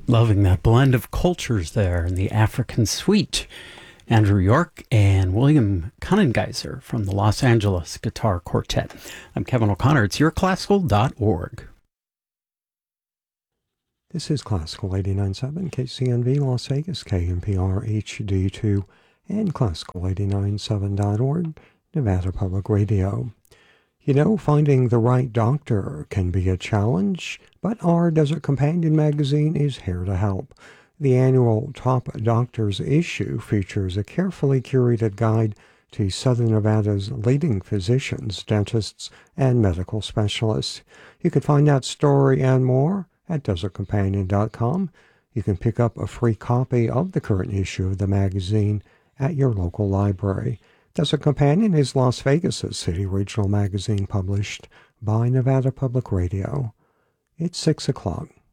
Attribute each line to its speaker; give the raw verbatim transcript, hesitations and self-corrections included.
Speaker 1: Loving that blend of cultures there in the African suite. Andrew York and William Kunengeiser from the Los Angeles Guitar Quartet. I'm Kevin O'Connor. It's your classical dot org.
Speaker 2: This is Classical eighty-nine point seven, K C N V Las Vegas, K N P R H D two, and Classical eighty-nine point seven dot org, Nevada Public Radio. You know, finding the right doctor can be a challenge, but our Desert Companion magazine is here to help. The annual Top Doctors issue features a carefully curated guide to Southern Nevada's leading physicians, dentists, and medical specialists. You can find that story and more at desert companion dot com. You can pick up a free copy of the current issue of the magazine at your local library. Desert Companion is Las Vegas' city regional magazine published by Nevada Public Radio. It's six o'clock.